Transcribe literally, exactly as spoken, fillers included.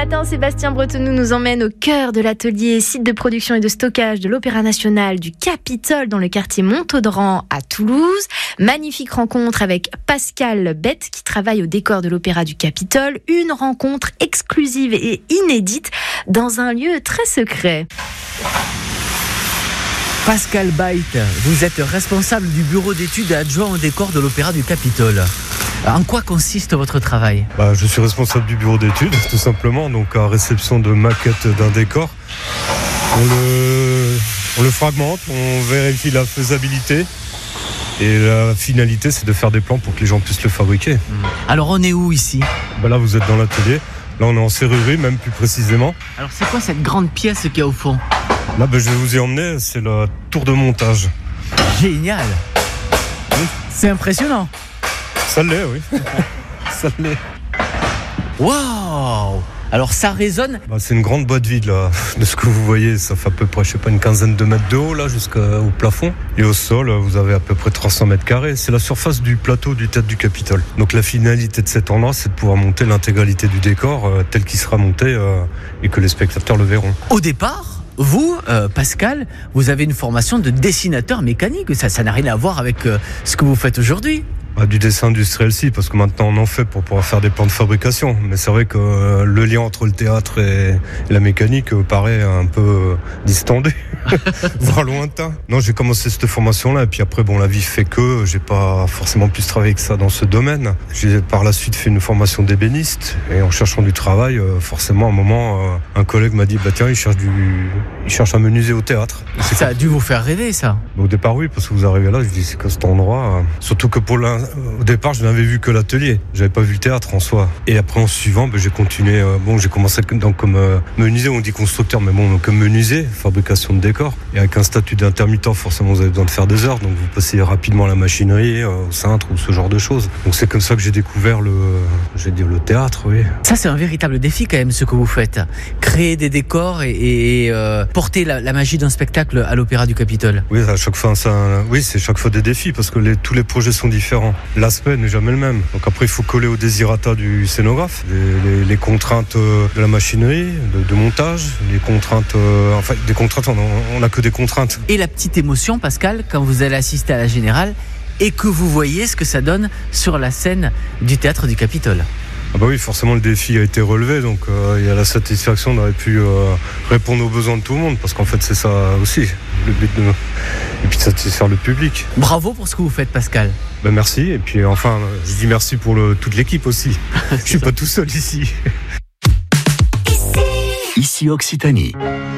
matin, Sébastien Bretonneau nous emmène au cœur de l'atelier site de production et de stockage de l'Opéra National du Capitole dans le quartier Montaudran à Toulouse. Magnifique rencontre avec Pascal Bette qui travaille au décor de l'Opéra du Capitole. Une rencontre exclusive et inédite dans un lieu très secret. Pascal Bette, vous êtes responsable du bureau d'études adjoint au décor de l'Opéra du Capitole. En quoi consiste votre travail ? bah, Je suis responsable du bureau d'études, tout simplement, donc à réception de maquettes d'un décor. On le, on le fragmente, on vérifie la faisabilité. Et la finalité, c'est de faire des plans pour que les gens puissent le fabriquer. Alors on est où ici ? bah Là, vous êtes dans l'atelier. Là, on est en serrurerie, même plus précisément. Alors c'est quoi cette grande pièce qu'il y a au fond ? Là, ben, je vais vous y emmener, c'est la tour de montage. Génial ! Oui. C'est impressionnant. Ça l'est, oui. Ça l'est. Waouh ! Alors ça résonne. Bah, c'est une grande boîte vide là, de ce que vous voyez, ça fait à peu près, je sais pas, une quinzaine de mètres de haut là, jusqu'au plafond. Et au sol, vous avez à peu près trois cents mètres carrés. C'est la surface du plateau du théâtre du Capitole. Donc la finalité de cet endroit, c'est de pouvoir monter l'intégralité du décor euh, tel qu'il sera monté euh, et que les spectateurs le verront. Au départ, vous, euh, Pascal, vous avez une formation de dessinateur mécanique. Ça, ça n'a rien à voir avec euh, ce que vous faites aujourd'hui. Bah, du dessin industriel, si, parce que maintenant on en fait pour pouvoir faire des plans de fabrication. Mais c'est vrai que euh, le lien entre le théâtre et, et la mécanique euh, paraît un peu euh, distendu, voire lointain. Non, j'ai commencé cette formation-là, et puis après, bon, la vie fait que j'ai pas forcément plus travaillé que ça dans ce domaine. J'ai par la suite fait une formation d'ébéniste, et en cherchant du travail, euh, forcément, à un moment, euh, un collègue m'a dit, bah tiens, il cherche du, il cherche un menuisier au théâtre. Ça quoi a dû vous faire rêver, ça ? Au départ, oui, parce que vous arrivez là, je dis, c'est que cet endroit, euh, surtout que pour l'un. Au départ, je n'avais vu que l'atelier. J'avais pas vu le théâtre en soi. Et après, en suivant, ben, j'ai continué. Euh, bon, j'ai commencé donc comme euh, menuisier. On dit constructeur, mais bon, comme menuisier, fabrication de décors. Et avec un statut d'intermittent, forcément, vous avez besoin de faire des heures. Donc, vous passez rapidement à la machinerie, euh, au cintre ou ce genre de choses. Donc, c'est comme ça que j'ai découvert le, je vais dire, le théâtre, oui. Ça, c'est un véritable défi quand même, ce que vous faites. Créer des décors et, et euh, porter la, la magie d'un spectacle à l'Opéra du Capitole. Oui, à chaque fois, ça, oui, c'est chaque fois des défis parce que les, tous les projets sont différents. L'aspect n'est jamais le même. Donc après, il faut coller au désirata du scénographe, les, les, les contraintes de la machinerie, de, de montage, les contraintes. Euh, enfin, des contraintes, on n'a que des contraintes. Et la petite émotion, Pascal, quand vous allez assister à la Générale et que vous voyez ce que ça donne sur la scène du théâtre du Capitole. Ah bah oui, forcément le défi a été relevé, donc euh, il y a la satisfaction d'avoir pu euh, répondre aux besoins de tout le monde, parce qu'en fait c'est ça aussi, le but de... et puis de satisfaire le public. Bravo pour ce que vous faites, Pascal. Ben merci, et puis enfin, je dis merci pour le, toute l'équipe aussi. Je suis pas tout seul ici. Ici Occitanie.